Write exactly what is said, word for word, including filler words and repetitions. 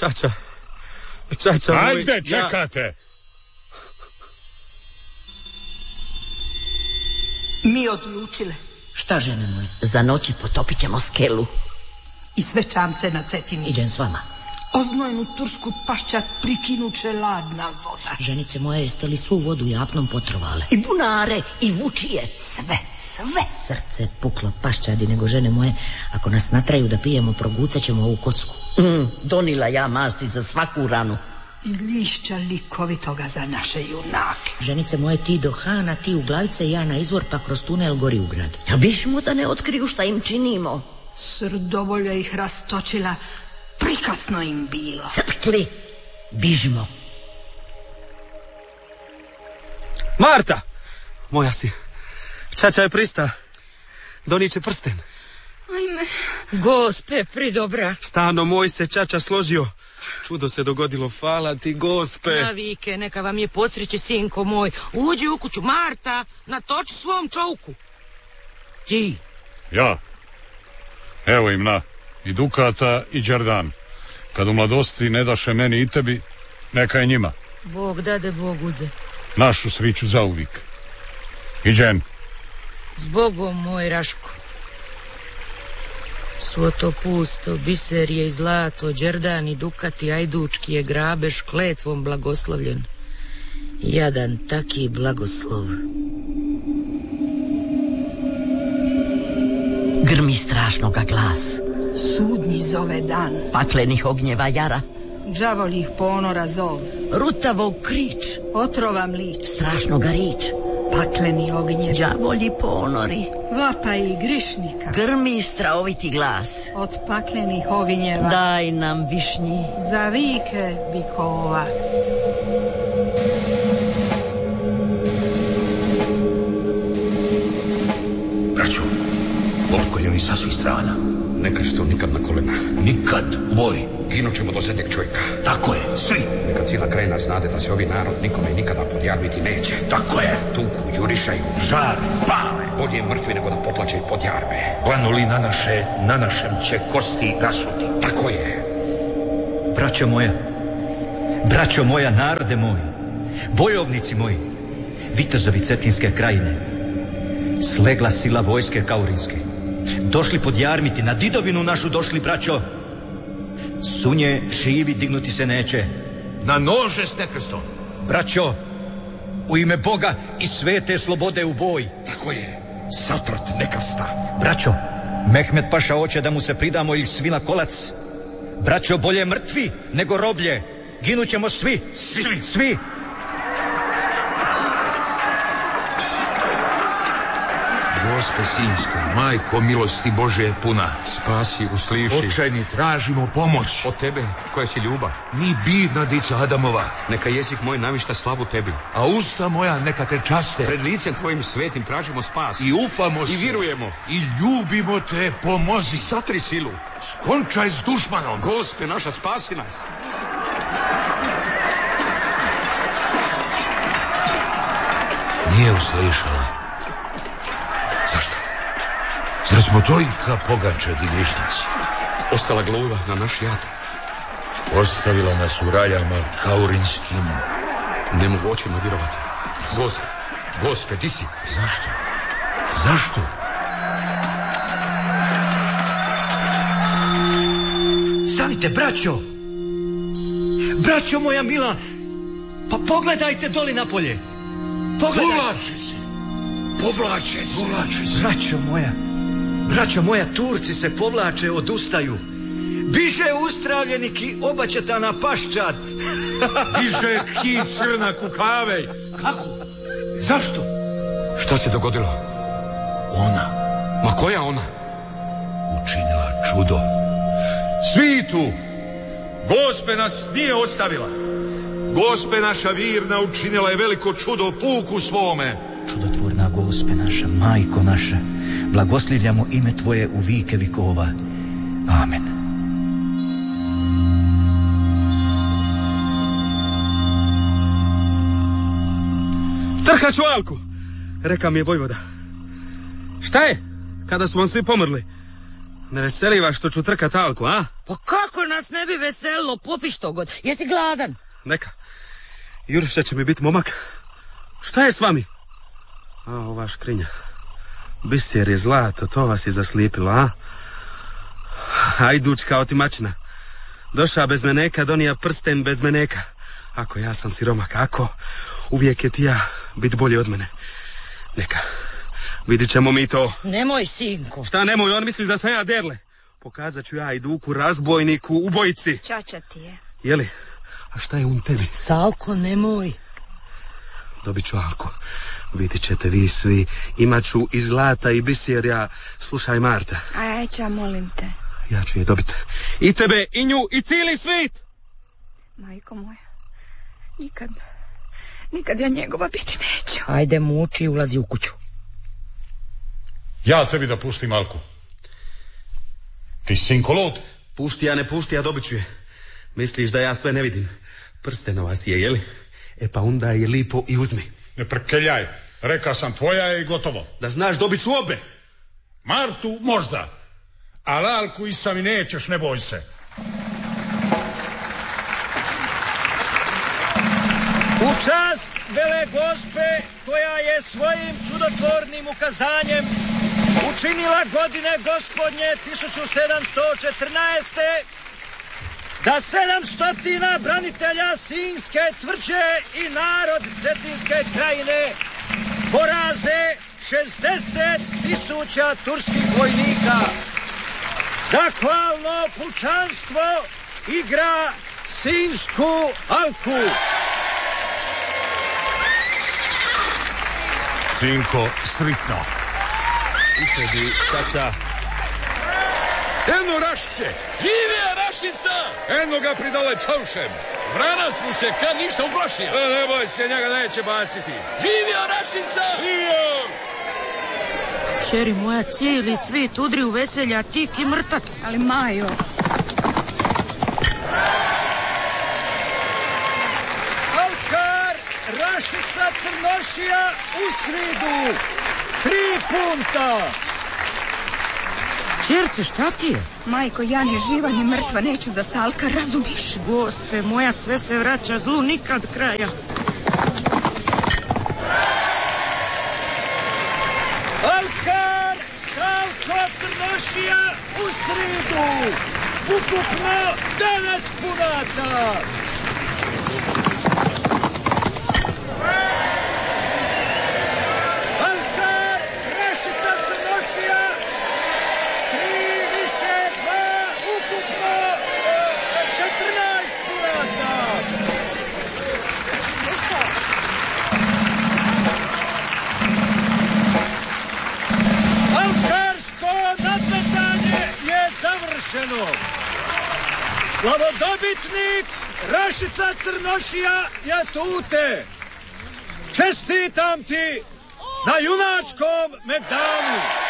Čača. Čača moj... Ajde, čekate. Ja... Mi odlučile. Šta, žene moje? Za noći potopit ćemo skelu. I sve čamce na Cetini. Idem s vama. Oznojnu tursku paščat prikinuće ladna voda. Ženice moje, jeste li svu vodu japnom potrovale? I bunare, i vučije. Sve, sve. Srce puklo paščadi, nego žene moje, ako nas natraju da pijemo, progucat ćemo ovu kocku. Mm, donila ja masti za svaku ranu. I lišća likovitoga za naše junake. Ženice moje, ti do Hana, ti u Glavice, ja na izvor, pa kroz tunel gori u grad. A bišmo da ne otkriju šta im činimo. Srdovolja ih rastočila, prikasno im bilo. Crkli, bižimo. Marta! Moja si. Čača je prista. Doniće prsten. Ajme. Gospe, pridobra. Stano moj se Čača složio. Čudo se dogodilo, hvala ti, gospe. Navike, neka vam je posreće, sinko moj. Uđi u kuću, Marta, natoči svom čovku. Ti. Ja. Evo im na, i Dukata i Đerdan. Kad u mladosti ne daše meni i tebi, neka je njima. Bog dade, Bog uze. Našu sriću zauvijek. Iđen. Zbogom, moj Raško. Svo to pusto, biser je i zlato, Đerdan i Dukat i Ajdučki je grabež kletvom blagoslovljen. Jadan taki blagoslov. Grmi strašnoga glas. Sudnji zove dan. Paklenih ognjeva jara. Đavolih ponora zov. Rutavog krič. Otrovam lič. Strašnoga rič. Pakleni ognjev. Đavolji ponori. Vapa i grišnika. Grmi strahoviti glas. Od paklenih ognjeva. Daj nam višnji. Za vike bikova. Braćo, opkoljeni sa svih strana. Neka što nikad na kolena. Nikad u boj. Ginut ćemo do zadnjeg čovjeka. Tako je, svi. Neka cijela krajina znade da se ovi narod nikome nikada podjarmiti neće. Tako je. Tuku, jurišaju, žar, pale. Bolje mrtvi nego da potlačaju podjarme. Planuli na naše, na našem će kosti rasuti. Tako je. Braćo moja, braćo moja, narode moji, bojovnici moji, vitezovi Cetinske krajine, slegla sila vojske Kaurinske. Došli podjarmiti, na didovinu našu došli, braćo. Sunje živi dignuti se neće. Na nože s nekrstom. Braćo, u ime Boga i svete slobode u boj. Tako je, satrt nekrsta. Braćo, Mehmed paša hoće da mu se pridamo ili svi na kolac. Braćo, bolje mrtvi nego roblje. Ginućemo svi, svi, svi. Gospe Sinjska, majko milosti Bože je puna. Spasi, usliši. Očajni tražimo pomoć. Od tebe, koja si ljubav. Ni bidna dica Adamova. Neka jezik moj navišta slavu tebi. A usta moja neka te časte. Pred licem tvojim svetim tražimo spas. I ufamo se. I vjerujemo. I ljubimo te, pomozi. Satri silu. Skončaj s dušmanom. Gospe naša, spasi nas. Nije uslišala. Zašto? Zar smo tolika pogančadi grišnici? Ostala gluva na naš jad. Ostavila nas u raljama kaurinskim. Ne mogu očima vjerovati. Gospe, gospe, di si? Zašto? Zašto? Stanite, braćo! Braćo moja mila! Pa pogledajte doli napolje! Pogledajte! Povlači se! Povlače se! Povlače se! Braćo moja! Braćo moja, Turci se povlače, odustaju. Biže ustravljeni ki obačeta na paščad. Biže ki crna kukavej. Kako? Zašto? Šta se dogodilo? Ona. Ma koja ona? Učinila čudo. Svi tu. Gospe nas nije ostavila. Gospe naša virna učinila je veliko čudo puku svome. Čudotvorna Gospe naša, majko naša, blagoslivljamo ime Tvoje u vike vikova. Amen. Trhaću Alku, reka mi je vojvoda. Šta je, kada su vam svi pomrli? Ne veseli vas što ću trkat Alku, a? Pa kako nas ne bi veselilo, popi što god. Jesi gladan? Neka. Jurša će mi biti momak. Šta je s vami? A, ova škrinja. Biser je zlato, to vas je zaslipilo, a? Ajdučka otimačina. Doša bez meneka, donija prsten bez meneka. Ako ja sam siromak, ako uvijek je ti ja bit bolji od mene. Neka, vidit ćemo mi to. Nemoj, sinko. Šta nemoj, on misli da sam ja derle. Pokazat ću ja Ajduku, razbojniku, ubojici. Čača ti je. Jeli? A šta je um tebi? Salko, nemoj. Dobit ću Alku. Vidit ćete vi svi. Imat ću i zlata i biserja. Slušaj, Marta. Ajča, molim te. Ja ću je dobiti. I tebe, i nju, i cijeli svit. Majko moja, nikad, nikad ja njegova biti neću. Ajde, muči i ulazi u kuću. Ja tebi da pustim Alku. Ti sinko lud. Pušti ja, ne pušti, ja dobit ću je. Misliš da ja sve ne vidim? Prstenova si je, jeli? E pa onda je lipo i uzmi. Ne prekeljaj. Reka sam, tvoja je i gotovo. Da znaš, dobit ću obe. Martu možda. Ali Alku i sami nećeš, ne boj se. U čast Vele Gospe, koja je svojim čudotvornim ukazanjem učinila godine gospodnje tisuću sedamsto četrnaeste. da sedamstotina branitelja Sinjske tvrđe i narod Cetinske krajine poraze šezdeset tisuća turskih vojnika. Zahvalno pučanstvo igra Sinjsku alku. Sinko, sritno. I tebi, čača. Eno Rašiće! Živija Rašica! Eno ga pridale čaušem! Vranac mu se kad ništa uplašio. E, ne boj se, njega neće baciti. Živija Rašica! Živio! Čeri moja, cijeli svijet udri u veselja, a ti ki mrtac. Ali Majo... Alkar, Rašica, Crnošija u sridu. Tri punta. Čerce, šta ti je? Majko, ja ni živa ni mrtva neću za Salka, razumiš? Gospe moja, sve se vraća zlu, nikad kraja. Alkar, Salko, Crnošija u sridu. Ukupno devet punata. Alkar, Rašica, Crnošija, tri više dva, ukupno četrnaest punata. Alkarsko nadmetanje je završeno. Slavodobitnik Rašica Crnošija je tute. Čestitam ti na junačkom medalju.